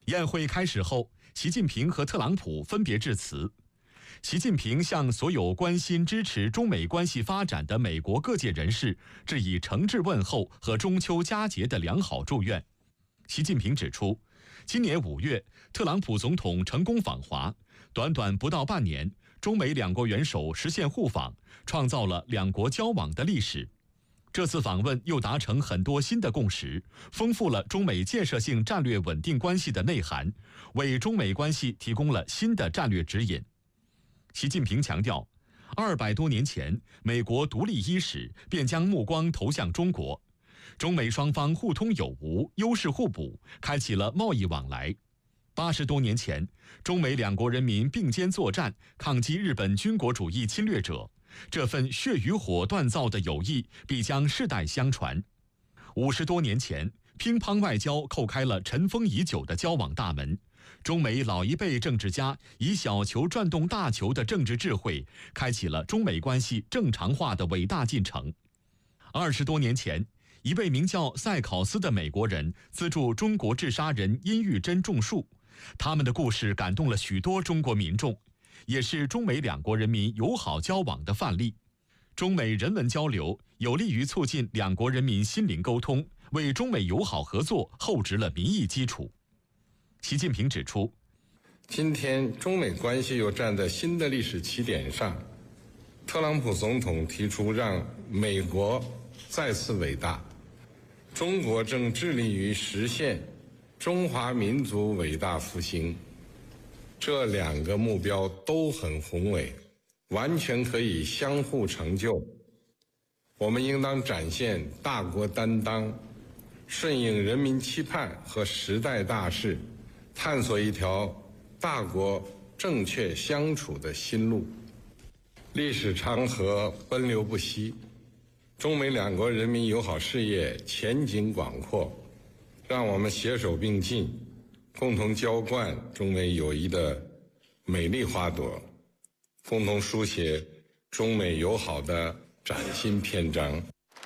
宴会开始后，习近平和特朗普分别致辞。习近平向所有关心支持中美关系发展的美国各界人士致以诚挚问候和中秋佳节的良好祝愿。习近平指出，今年5月，特朗普总统成功访华，短短不到半年，中美两国元首实现互访，创造了两国交往的历史。这次访问又达成很多新的共识，丰富了中美建设性战略稳定关系的内涵，为中美关系提供了新的战略指引。习近平强调，200多年前，美国独立伊始，便将目光投向中国。中美双方互通有无，优势互补，开启了贸易往来。80多年前，中美两国人民并肩作战，抗击日本军国主义侵略者。这份血与火锻造的友谊必将世代相传。50多年前，乒乓外交叩开了尘封已久的交往大门。中美老一辈政治家以小球转动大球的政治智慧，开启了中美关系正常化的伟大进程。20多年前，一位名叫塞考斯的美国人资助中国治沙人殷玉珍种树，他们的故事感动了许多中国民众，也是中美两国人民友好交往的范例。中美人文交流有利于促进两国人民心灵沟通，为中美友好合作厚植了民意基础。习近平指出， 今天中美关系又站在新的历史起点上，特朗普总统提出让美国再次伟大，中国正致力于实现中华民族伟大复兴。这两个目标都很宏伟，完全可以相互成就。我们应当展现大国担当，顺应人民期盼和时代大势，探索一条大国正确相处的新路。历史长河奔流不息，中美两国人民友好事业前景广阔，让我们携手并进，共同浇灌中美友谊的美丽花朵，共同书写中美友好的崭新篇章。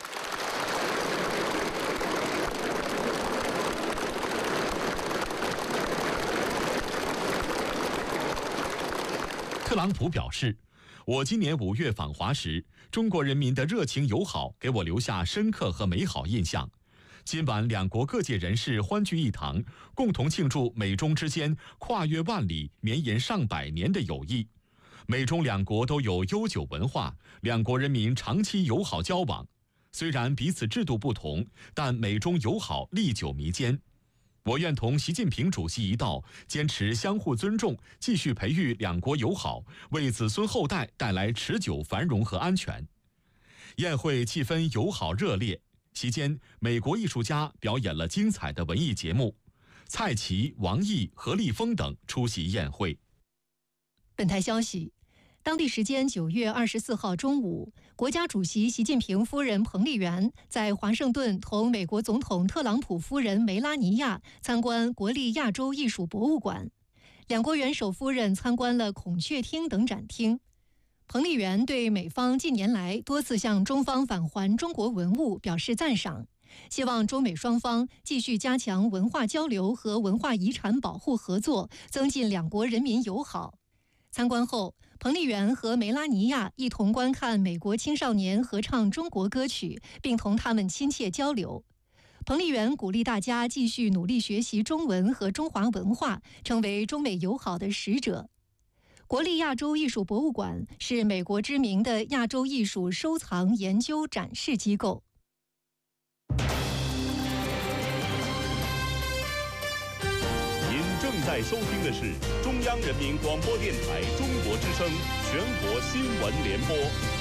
特朗普表示，我今年5月访华时，中国人民的热情友好给我留下深刻和美好印象。今晚两国各界人士欢聚一堂，共同庆祝美中之间跨越万里、绵延上百年的友谊。美中两国都有悠久文化，两国人民长期友好交往。虽然彼此制度不同，但美中友好历久弥坚。我愿同习近平主席一道，坚持相互尊重，继续培育两国友好，为子孙后代带来持久繁荣和安全。宴会气氛友好热烈，期间美国艺术家表演了精彩的文艺节目，蔡奇、王毅、何立峰等出席宴会。 本台消息，当地时间9月24号中午，国家主席习近平夫人彭丽媛在华盛顿同美国总统特朗普夫人梅拉尼亚参观国立亚洲艺术博物馆，两国元首夫人参观了孔雀厅等展厅。彭丽媛对美方近年来多次向中方返还中国文物表示赞赏，希望中美双方继续加强文化交流和文化遗产保护合作，增进两国人民友好。参观后，彭丽媛和梅拉尼亚一同观看美国青少年合唱中国歌曲，并同他们亲切交流。彭丽媛鼓励大家继续努力学习中文和中华文化，成为中美友好的使者。国立亚洲艺术博物馆是美国知名的亚洲艺术收藏、研究、展示机构。 正在收听的是中央人民广播电台中国之声全国新闻联播。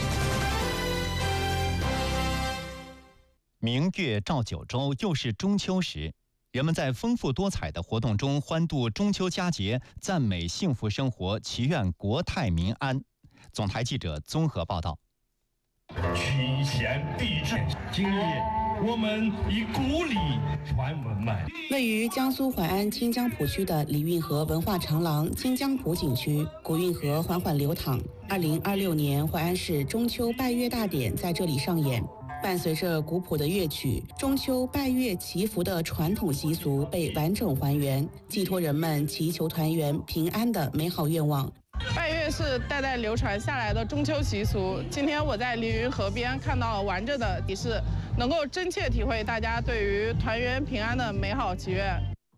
明月照九州，又是中秋时，人们在丰富多彩的活动中欢度中秋佳节，赞美幸福生活，祈愿国泰民安。总台记者综合报道。 群贤毕至，今日我们以古礼传文脉。 位于江苏淮安清江浦区的李运河文化长廊清江浦景区，古运河缓缓流淌。2026年淮安市中秋拜月大典在这里上演。 伴随着古朴的乐曲，中秋拜月祈福的传统习俗被完整还原，寄托人们祈求团圆平安的美好愿望。 拜月是代代流传下来的中秋习俗，今天我在凌云河边看到完整的仪式，能够真切体会大家对于团圆平安的美好祈愿。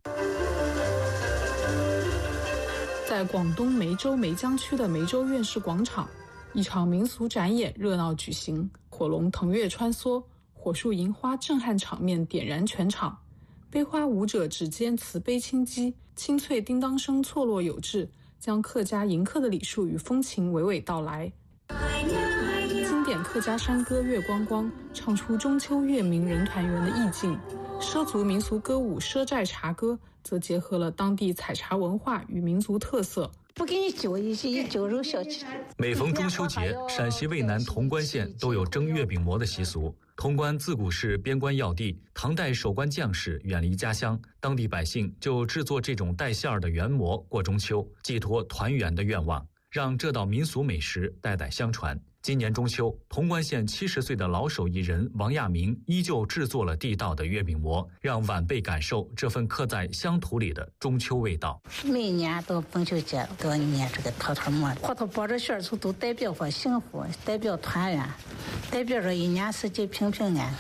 在广东梅州梅江区的梅州院士广场，一场民俗展演热闹举行，火龙腾跃穿梭，火树银花震撼场面点燃全场。悲花舞者指尖慈悲轻击，清脆叮当声错落有致，将客家迎客的礼数与风情娓娓道来。经典客家山歌《月光光》唱出中秋月明人团圆的意境，畲族民俗歌舞《畲寨茶歌》则结合了当地采茶文化与民族特色。 不给你揪一些揪肉小吃。 每逢中秋节，陕西渭南潼关县都有蒸月饼馍的习俗。潼关自古是边关要地，唐代守关将士远离家乡，当地百姓就制作这种带馅儿的圆馍过中秋，寄托团圆的愿望，让这道民俗美食代代相传。今年中秋，潼关县70岁的老手艺人王亚明依旧制作了地道的月饼馍，让晚辈感受这份刻在乡土里的中秋味道。 每年到中秋节都要捏这个套套馍，花头包着馅儿都代表着幸福，代表团圆，代表着一年四季平平安安。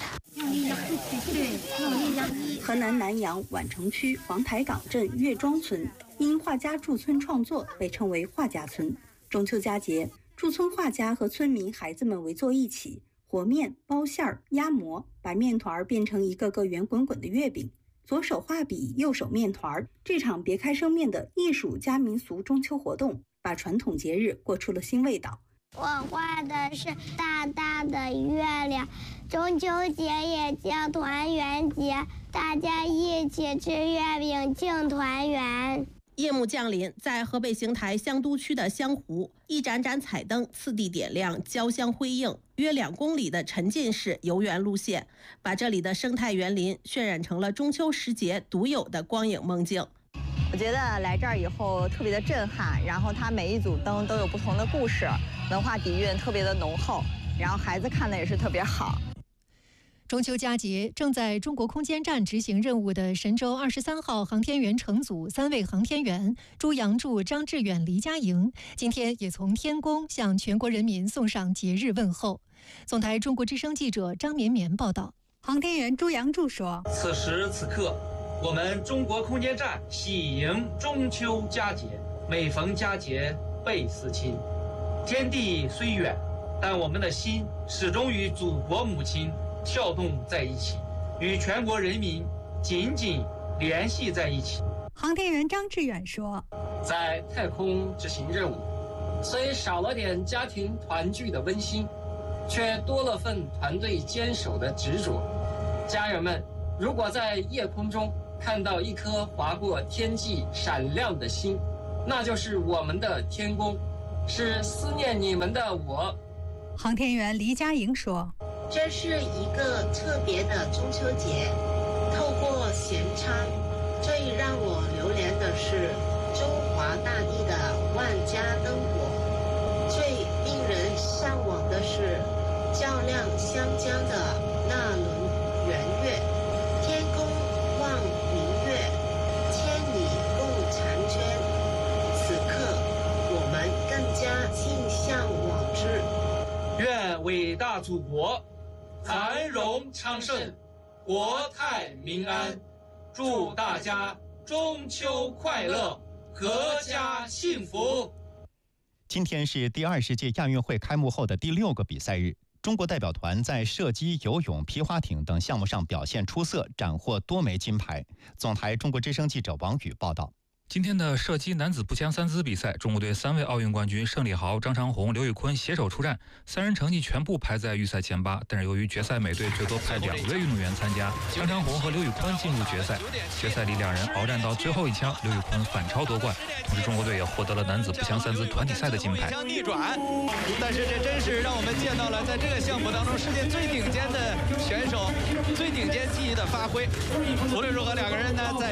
河南南阳宛城区黄台岗镇岳庄村因画家驻村创作被称为画家村。中秋佳节，驻村画家和村民孩子们围坐一起，和面、包馅儿、压馍，把面团变成一个个圆滚滚的月饼。左手画笔，右手面团，这场别开生面的艺术加民俗中秋活动，把传统节日过出了新味道。 我画的是大大的月亮，中秋节也叫团圆节，大家一起吃月饼庆团圆。 夜幕降临，在河北邢台香都区的香湖，一盏盏彩灯次第点亮，交相辉映。约2公里的沉浸式游园路线，把这里的生态园林渲染成了中秋时节独有的光影梦境。 我觉得来这儿以后特别的震撼，然后它每一组灯都有不同的故事，文化底蕴特别的浓厚，然后孩子看的也是特别好。 中秋佳节，正在中国空间站执行任务的神舟23号航天员乘组3位航天员朱杨柱、张志远、黎佳莹，今天也从天宫向全国人民送上节日问候。总台中国之声记者张绵绵报道。 航天员朱杨柱说：“ 此时此刻，我们中国空间站喜迎中秋佳节，每逢佳节倍思亲。天地虽远，但我们的心始终与祖国母亲跳动在一起，与全国人民紧紧联系在一起。” 航天员张志远说：“ 在太空执行任务，虽少了点家庭团聚的温馨，却多了份团队坚守的执着。家人们，如果在夜空中看到一颗划过天际闪亮的星，那就是我们的天宫，是思念你们的我。” 航天员黎佳莹说：“ 这是一个特别的中秋节，透过弦唱，最让我流连的是中华大地的万家灯火，最令人向往的是较量湘江的那轮圆月。天公望明月，千里共婵娟。此刻，我们更加心向往之。 愿伟大祖国繁荣昌盛，国泰民安，祝大家中秋快乐，阖家幸福。” 今天是第20届亚运会开幕后的第6个比赛日，中国代表团在射击、游泳、皮划艇等项目上表现出色，斩获多枚金牌。总台中国之声记者王宇报道。 今天的射击男子步枪3姿比赛，中国队3位奥运冠军盛礼豪、张长虹、刘宇坤携手出战，3人成绩全部排在预赛前8。但是由于决赛美队最多派2位运动员参加，张长虹和刘宇坤进入决赛。决赛里2人鏖战到最后一枪，刘宇坤反超夺冠。同时，中国队也获得了男子步枪3姿团体赛的金牌。 逆转，但是这真是让我们见到了在这个项目当中世界最顶尖的选手、最顶尖技艺的发挥。无论如何，2个人呢在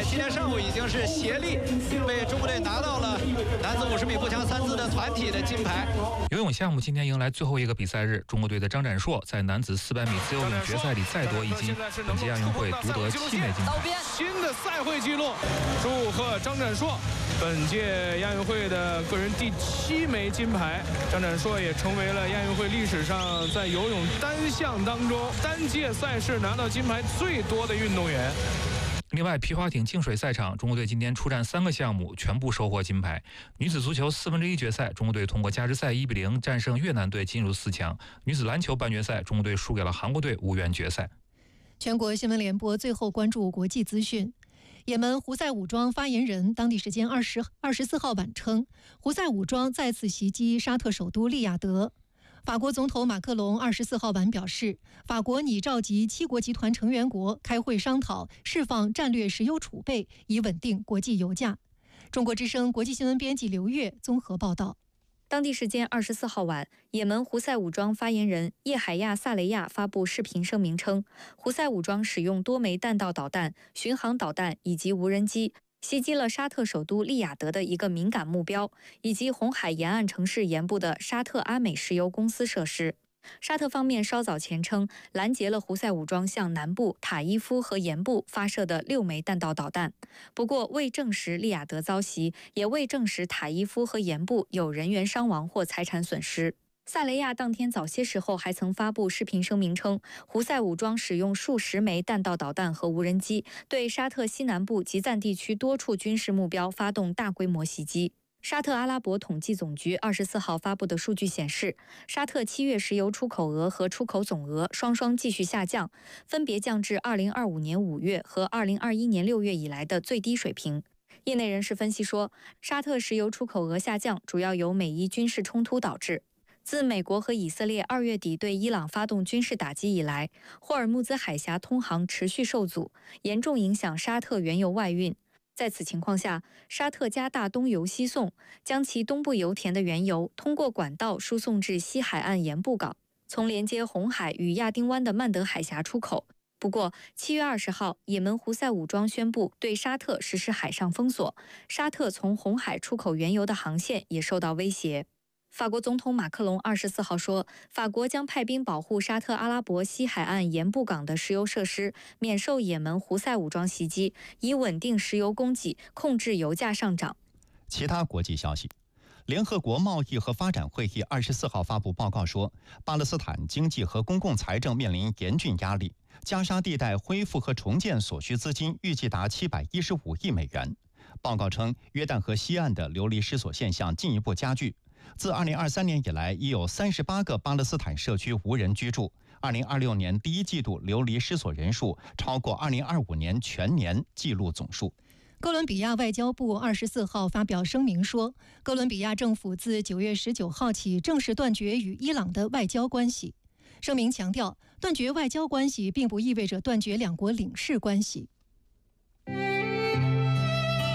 今天上午已经是协力为中国队拿到了男子50米步枪3姿的团体的金牌。 游泳项目今天迎来最后一个比赛日，中国队的张展硕在男子400米自由泳决赛里再夺一金，本届亚运会独得7枚金牌。 新的赛会纪录，祝贺张展硕，本届亚运会的个人第7枚金牌。张展硕也成为了亚运会历史上在游泳单项当中单届赛事拿到金牌最多的运动员。 另外，皮划艇净水赛场，中国队今天出战3个项目，全部收获金牌。女子足球1/4决赛，中国队通过加时赛1-0战胜越南队，进入4强。女子篮球半决赛，中国队输给了韩国队，无缘决赛。 全国新闻联播最后关注国际资讯。也门胡塞武装发言人当地时间24号晚称，胡塞武装再次袭击沙特首都利雅得。法国总统马克龙24号晚表示，法国拟召集7国集团成员国开会商讨释放战略石油储备，以稳定国际油价。中国之声国际新闻编辑刘越综合报道。 当地时间24号晚，也门胡塞武装发言人叶海亚·萨雷亚发布视频声明称，胡塞武装使用多枚弹道导弹、巡航导弹以及无人机袭击了沙特首都利雅得的一个敏感目标，以及红海沿岸城市沿部的沙特阿美石油公司设施。沙特方面稍早前称，拦截了胡塞武装向南部塔伊夫和沿部发射的6枚弹道导弹，不过未证实利雅得遭袭，也未证实塔伊夫和沿部有人员伤亡或财产损失。萨雷亚当天早些时候还曾发布视频声明称，胡塞武装使用数十枚弹道导弹和无人机，对沙特西南部吉赞地区多处军事目标发动大规模袭击。沙特阿拉伯统计总局24号发布的数据显示，沙特7月石油出口额和出口总额双双继续下降，分别降至2025年5月和2021年6月以来的最低水平。业内人士分析说，沙特石油出口额下降主要由美伊军事冲突导致。自美国和以色列2月底对伊朗发动军事打击以来，霍尔木兹海峡通航持续受阻，严重影响沙特原油外运。在此情况下，沙特加大东油西送，将其东部油田的原油通过管道输送至西海岸沿布港，从连接红海与亚丁湾的曼德海峡出口。不过，7月20号，也门胡塞武装宣布对沙特实施海上封锁，沙特从红海出口原油的航线也受到威胁。法国总统马克龙24号说，法国将派兵保护沙特阿拉伯西海岸沿布港的石油设施，免受也门胡塞武装袭击，以稳定石油供给，控制油价上涨。 其他国际消息，联合国贸易和发展会议24号发布报告说，巴勒斯坦经济和公共财政面临严峻压力，加沙地带恢复和重建所需资金预计达715亿美元。报告称，约旦河西岸的流离失所现象进一步加剧。自2023年以来，已有38个巴勒斯坦社区无人居住。2026年第1季度流离失所人数超过2025年全年纪录总数。 哥伦比亚外交部24号发表声明说，哥伦比亚政府自9月19号起正式断绝与伊朗的外交关系。声明强调，断绝外交关系并不意味着断绝两国领事关系。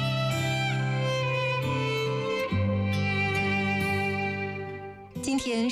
今天